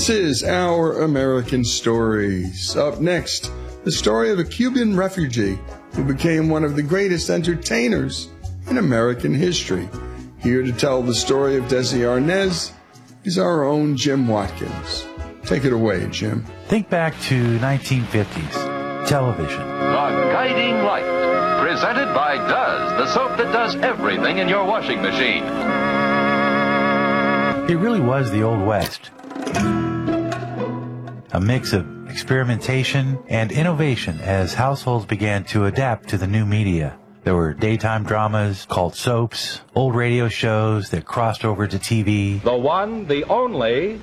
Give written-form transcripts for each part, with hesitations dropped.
This is Our American Stories. Up next, the story of a Cuban refugee who became one of the greatest entertainers in American history. Here to tell the story of Desi Arnaz is our own Jim Watkins. Take it away, Jim. Think back to 1950s, television. The Guiding Light, presented by Duz, the soap that does everything in your washing machine. It really was the Old West. A mix of experimentation and innovation as households began to adapt to the new media. There were daytime dramas called soaps, old radio shows that crossed over to TV. The one, the only...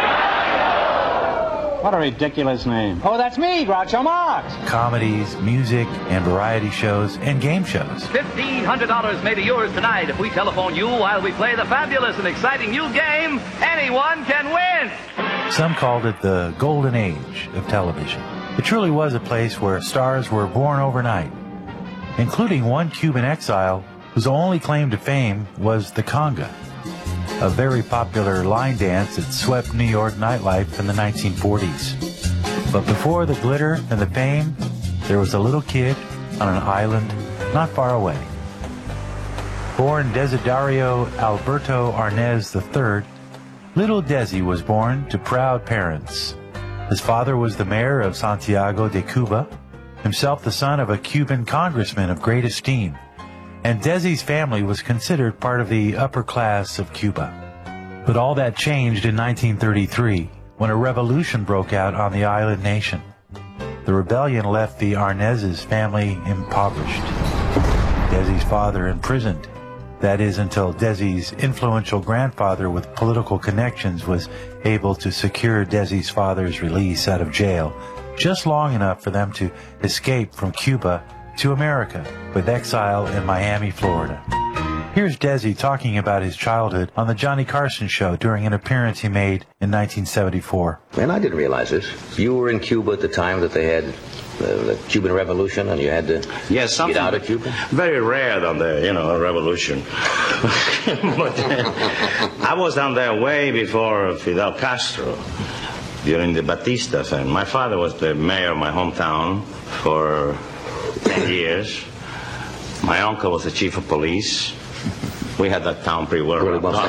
What a ridiculous name. Oh, that's me, Groucho Marx. Comedies, music, and variety shows, and game shows. $1,500 may be yours tonight if we telephone you while we play the fabulous and exciting new game, Anyone Can Win. Some called it the golden age of television. It truly was a place where stars were born overnight, including one Cuban exile whose only claim to fame was the conga, a very popular line dance that swept New York nightlife in the 1940s. But before the glitter and the fame, there was a little kid on an island not far away. Born Desiderio Alberto Arnaz III, little Desi was born to proud parents. His father was the mayor of Santiago de Cuba, himself the son of a Cuban congressman of great esteem, and Desi's family was considered part of the upper class of Cuba. But all that changed in 1933, when a revolution broke out on the island nation. The rebellion left the Arnaz's family impoverished, Desi's father imprisoned. That is, until Desi's influential grandfather with political connections was able to secure Desi's father's release out of jail, just long enough for them to escape from Cuba to America, with exile in Miami, Florida. Here's Desi talking about his childhood on the Johnny Carson Show during an appearance he made in 1974. And I didn't realize this. You were in Cuba at the time that they had the Cuban Revolution, and you had to get out of Cuba? Very rare down there, a revolution. But I was down there way before Fidel Castro, during the Batista thing. My father was the mayor of my hometown for 10 years. My uncle was the chief of police. We had that town pretty well.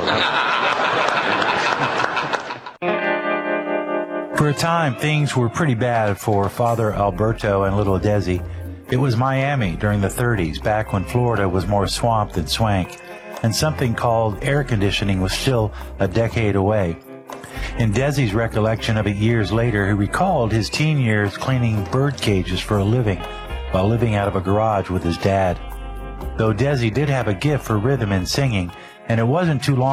For a time, things were pretty bad for Father Alberto and little Desi. It was Miami during the 30s, back when Florida was more swamp than swank, and something called air conditioning was still a decade away. In Desi's recollection of it years later, he recalled his teen years cleaning bird cages for a living while living out of a garage with his dad. Though Desi did have a gift for rhythm and singing, and it wasn't too long